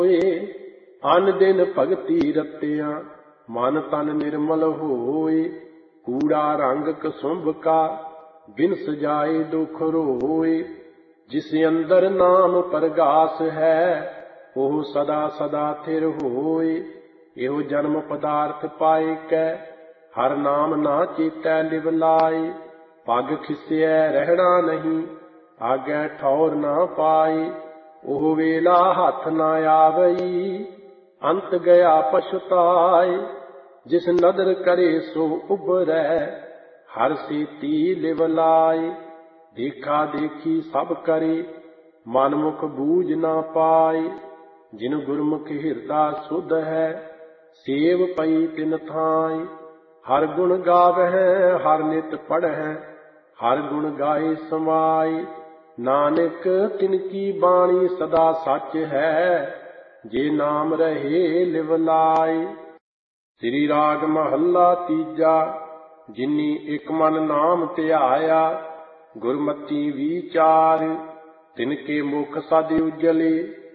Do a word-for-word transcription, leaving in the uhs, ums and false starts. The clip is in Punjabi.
ਅਨ ਦਿਨ ਭਗਤੀ ਰਤਿਆਂ ਮਨ ਤਨ ਨਿਰਮਲ ਹੋਏ। ਕੂੜਾ ਰੰਗ ਕਸੁੰਭ ਕਾ ਬਿਨ ਸਜਾਏ ਦੁਖ ਰੋਏ। ਜਿਸ ਅੰਦਰ ਨਾਮ ਪ੍ਰਗਾਸ ਹੈ ਉਹ ਸਦਾ ਸਦਾ ਥਿਰ ਹੋਏ। ਇਹੋ ਜਨਮ ਪਦਾਰਥ ਪਾਏ ਕੈ ਹਰ ਨਾਮ ਨਾ ਚੇਤੈ ਲਿਵ ਲਾਏ। ਪੱਗ ਖਿਸਿਐ ਰਹਿਣਾ ਨਹੀਂ ਆਗੈ ਠੌਰ ਨਾ ਪਾਏ। ਉਹ ਵੇਲਾ ਹੱਥ ਨਾ ਆਵਈ ਅੰਤ ਗਿਆ ਪਛਤਾਏ। ਜਿਸ ਨਦਰ ਕਰੇ ਸੋ ਉਬਰੈ ਹਰ ਸੇਤੀ ਲਿਵ ਲਾਏ। ਦੇਖਾ ਦੇਖੀ ਸਭ ਕਰੇ ਮਨ ਮੁਖ ਬੂਝ ਨਾ ਪਾਏ। ਜਿਨ ਗੁਰਮੁਖ ਹਿਰਦਾ ਸੁਧ ਹੈ ਸੇਵ ਪਈ ਤਿਨ ਥਾਏ। ਹਰ ਗੁਣ ਗਾਵਹਿ ਹਰ ਨਿਤ ਪੜ੍ਹੈ ਹਰ ਗੁਣ ਗਾਏ ਸਮਾਏ। ਨਾਨਕ ਤਿਨ ਕੀ ਬਾਣੀ ਸਦਾ ਸੱਚ ਹੈ ਜੇ ਨਾਮ ਰਹੇ ਲਿਵ ਲਾਏ। ਸ੍ਰੀ ਰਾਗ ਮਹੱਲਾ ਤੀਜਾ। ਜਿਨੀ ਇਕ ਮਨ ਨਾਮ ਧਿਆਇਆ ਗੁਰਮਤਿ ਵਿਚਾਰ ਤਿਨ ਕੇ ਮੁਖ ਸਦ ਉਜਲੇ।